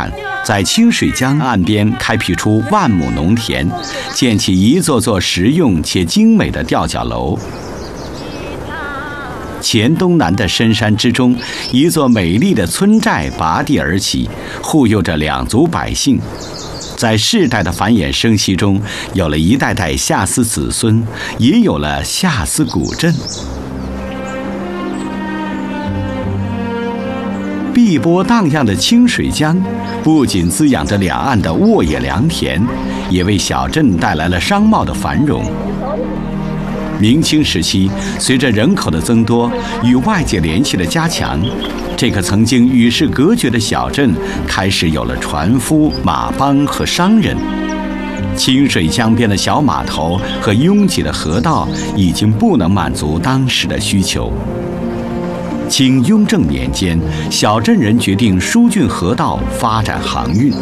产，在清水江岸边开辟出万亩农田，建起一座座实用且精美的吊脚楼。黔东南的深山之中，一座美丽的村寨拔地而起，护佑着两族百姓。在世代的繁衍生息中，有了一代代夏司子孙，也有了夏司古镇。碧波荡漾的清水江，不仅滋养着两岸的沃野良田，也为小镇带来了商贸的繁荣。明清时期，随着人口的增多与外界联系的加强，这个曾经与世隔绝的小镇开始有了船夫、马帮和商人。清水江边的小码头和拥挤的河道已经不能满足当时的需求。清雍正年间，小镇人决定疏浚河道，发展航运。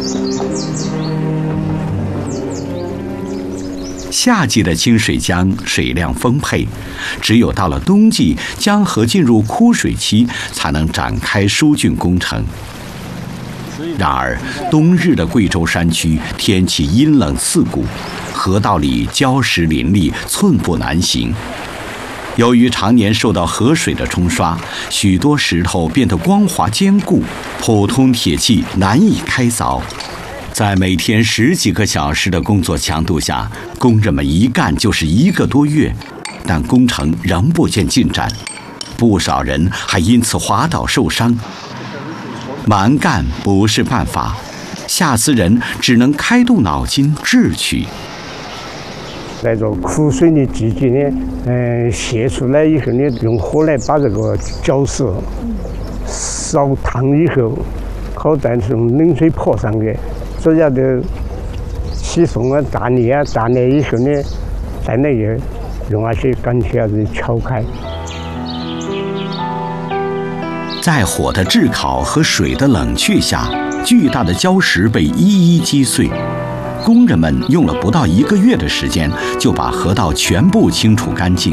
夏季的清水江水量丰沛，只有到了冬季，江河进入枯水期，才能展开疏浚工程。然而，冬日的贵州山区天气阴冷刺骨，河道里礁石林立，寸步难行。由于常年受到河水的冲刷，许多石头变得光滑坚固，普通铁器难以开凿。在每天10几个小时的工作强度下，工人们一干就是1个多月，但工程仍不见进展，不少人还因此滑倒受伤。蛮干不是办法，夏司人只能开动脑筋智取。 在这枯水的季节呢，泄出来以后呢，用火来把这个礁石烧烫以后，好再用冷水泼上去。这样的洗送啊、炸裂啊，炸裂以后呢，再那个用那些钢铁子敲开。 在火的炙烤和水的冷却下，巨大的礁石被一一击碎。工人们用了不到1个月的时间，就把河道全部清除干净。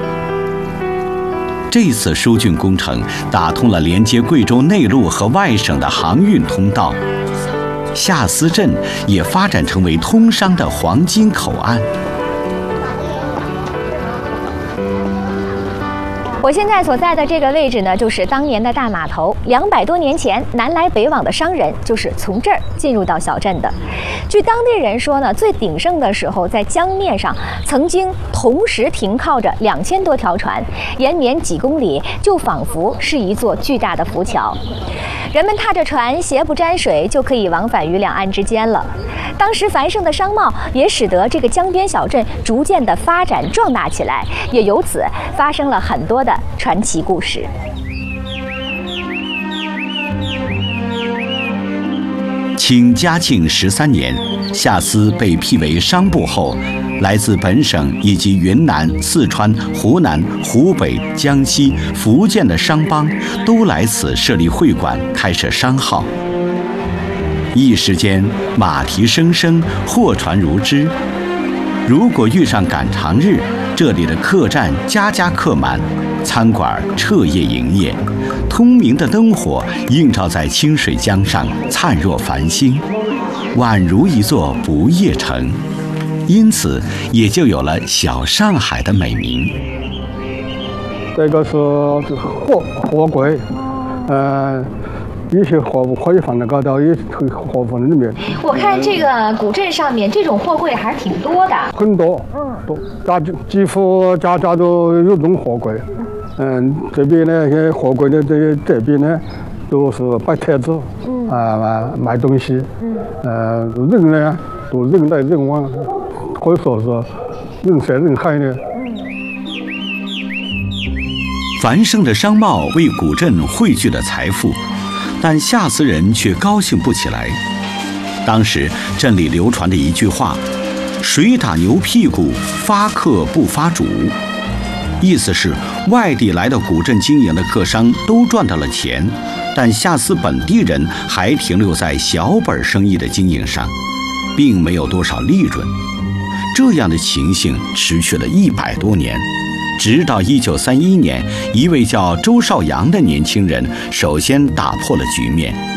这次疏浚工程打通了连接贵州内陆和外省的航运通道。夏司镇也发展成为通商的黄金口岸。 我现在所在的这个位置呢，就是当年的大码头。200多年前，南来北往的商人就是从这儿进入到小镇的。据当地人说呢，最鼎盛的时候，在江面上曾经同时停靠着2000多条船，延绵几公里，就仿佛是一座巨大的浮桥。人们踏着船，鞋不沾水，就可以往返于两岸之间了。当时繁盛的商贸也使得这个江边小镇逐渐的发展壮大起来，也由此发生了很多的传奇故事。 清嘉庆13年，夏司被辟为商部后，来自本省以及云南、四川、湖南、湖北、江西、福建的商帮都来此设立会馆，开设商号。一时间，马蹄声声，货船如织。如果遇上赶长日，这里的客栈家家客满，餐馆彻夜营业，通明的灯火映照在清水江上，灿若繁星，宛如一座不夜城。因此，也就有了小上海的美名。 这个是货柜，一些货物可以放在高头，也可以货放在里面。 我看这个古镇上面这种货柜还是挺多的， 很多，多，几乎家家都有这种货柜。这边呢，货柜的这边呢，都是摆摊子，卖东西。人呢，都人来人往，可以说是人山人海的。 繁盛的商贸为古镇汇聚了财富。但夏司人却高兴不起来。当时镇里流传着一句话：“水打牛屁股，发客不发主。”意思是外地来的古镇经营的客商都赚到了钱，但夏司本地人还停留在小本生意的经营上，并没有多少利润。这样的情形持续了100多年。直到1931年，一位叫周少阳的年轻人首先打破了局面。